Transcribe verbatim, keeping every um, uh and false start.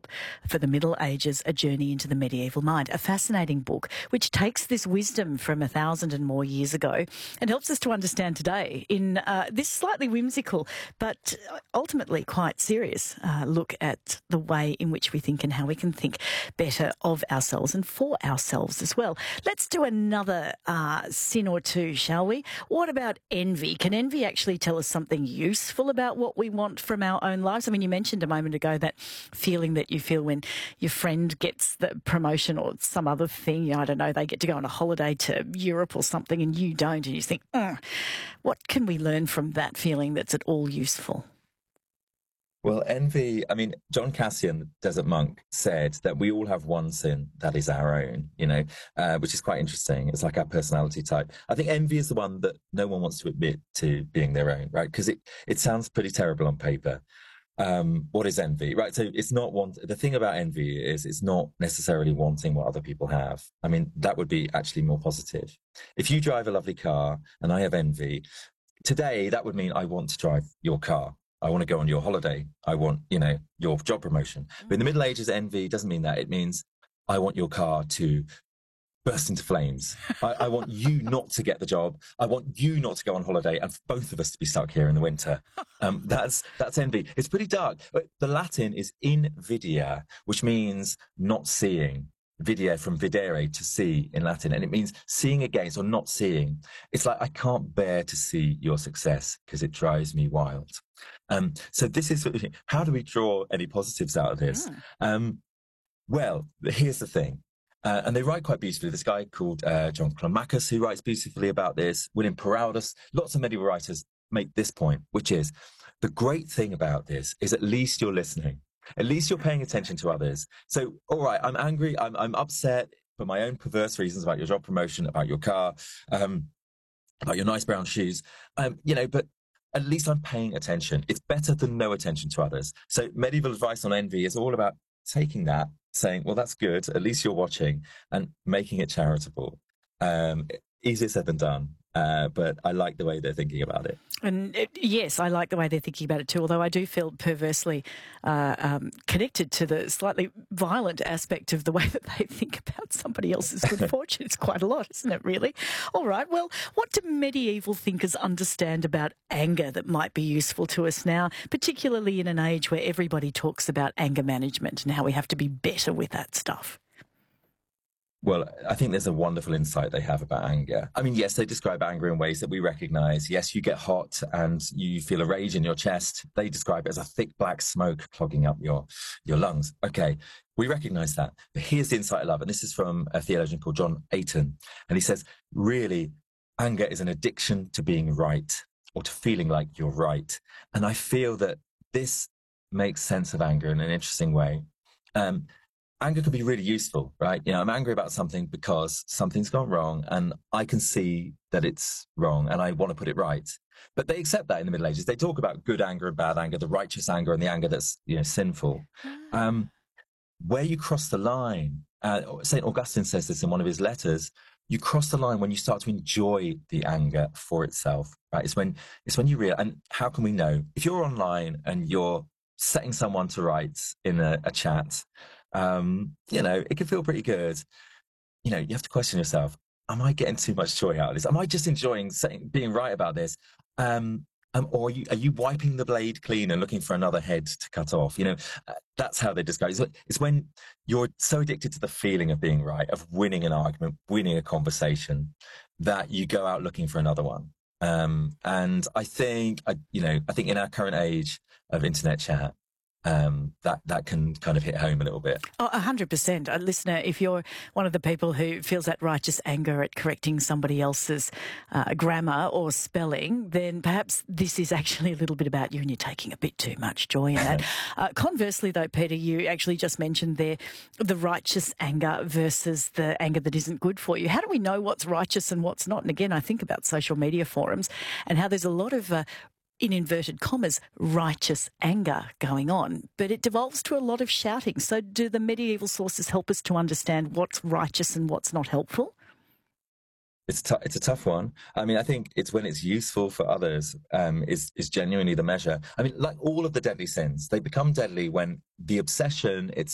Thorpe for the Middle Ages, A Journey into the Medieval Mind, a fascinating book which takes this wisdom from a thousand and more years ago and helps us to understand today in uh, this slightly whimsical but ultimately quite serious uh, look at the way in which we think and how we can think better of ourselves and for ourselves as well. Let's do another uh, sin or two, shall we? What about envy? Can envy actually tell us something useful about what we want from our own lives? I mean, you mentioned a moment ago that feeling that you feel when your friend gets the promotion or some other thing, I don't know, they get to go on a holiday to Europe or something and you don't, and you think, mm, what can we learn from that feeling that's at all useful? Well, envy, I mean, John Cassian, Desert Monk, said that we all have one sin that is our own, you know, uh, which is quite interesting. It's like our personality type. I think envy is the one that no one wants to admit to being their own, right? Because it, it sounds pretty terrible on paper. Um, what is envy, right? So it's not want. The thing about envy is it's not necessarily wanting what other people have. I mean, that would be actually more positive. If you drive a lovely car and I have envy, today that would mean I want to drive your car. I want to go on your holiday. I want, you know, your job promotion. But in the Middle Ages, envy doesn't mean that. It means I want your car to burst into flames. I, I want you not to get the job. I want you not to go on holiday and for both of us to be stuck here in the winter. Um, that's that's envy. It's pretty dark. But the Latin is invidia, which means not seeing. Videre from videre, to see in Latin, and it means seeing against or not seeing. It's like I can't bear to see your success because it drives me wild. Um, so this is, how do we draw any positives out of this? Mm. Um, well, here's the thing. Uh, and they write quite beautifully. This guy called uh, John Climacus, who writes beautifully about this. William Peraldus, lots of medieval writers make this point, which is the great thing about this is at least you're listening. At least you're paying attention to others. So, all right, I'm angry, I'm, I'm upset for my own perverse reasons about your job promotion, about your car, um, about your nice brown shoes, um, you know, but at least I'm paying attention. It's better than no attention to others. So medieval advice on envy is all about taking that, saying, well, that's good, at least you're watching, and making it charitable. Um, easier said than done. Uh, but I like the way they're thinking about it. And it, yes, I like the way they're thinking about it too, although I do feel perversely uh, um, connected to the slightly violent aspect of the way that they think about somebody else's good fortune. It's quite a lot, isn't it, really? All right, well, what do medieval thinkers understand about anger that might be useful to us now, particularly in an age where everybody talks about anger management and how we have to be better with that stuff? Well, I think there's a wonderful insight they have about anger. I mean, yes, they describe anger in ways that we recognize. Yes, you get hot and you feel a rage in your chest. They describe it as a thick black smoke clogging up your, your lungs. Okay, we recognize that. But here's the insight I love. And this is from a theologian called John Ayton. And he says, really, anger is an addiction to being right or to feeling like you're right. And I feel that this makes sense of anger in an interesting way. Um, Anger can be really useful, right? You know, I'm angry about something because something's gone wrong and I can see that it's wrong and I want to put it right. But they accept that in the Middle Ages. They talk about good anger and bad anger, the righteous anger and the anger that's, you know, sinful. Um, where you cross the line, uh, Saint Augustine says this in one of his letters, you cross the line when you start to enjoy the anger for itself, right? It's when, it's when you realize, and how can we know? If you're online and you're setting someone to rights in a, a chat, Um, you know, it can feel pretty good. You know, you have to question yourself, am I getting too much joy out of this? Am I just enjoying saying, being right about this? Um, um, or are you, are you wiping the blade clean and looking for another head to cut off? You know, uh, that's how they describe it. It's when you're so addicted to the feeling of being right, of winning an argument, winning a conversation, that you go out looking for another one. Um, and I think, I, you know, I think in our current age of internet chat, Um, that, that can kind of hit home a little bit. Oh, one hundred percent. A listener, if you're one of the people who feels that righteous anger at correcting somebody else's uh, grammar or spelling, then perhaps this is actually a little bit about you and you're taking a bit too much joy in that. uh, conversely, though, Peter, you actually just mentioned there the righteous anger versus the anger that isn't good for you. How do we know what's righteous and what's not? And again, I think about social media forums and how there's a lot of uh, in inverted commas, righteous anger going on, but it devolves to a lot of shouting. So do the medieval sources help us to understand what's righteous and what's not helpful? It's t- it's a tough one. I mean, I think it's when it's useful for others um, is is genuinely the measure. I mean, like all of the deadly sins, they become deadly when the obsession it's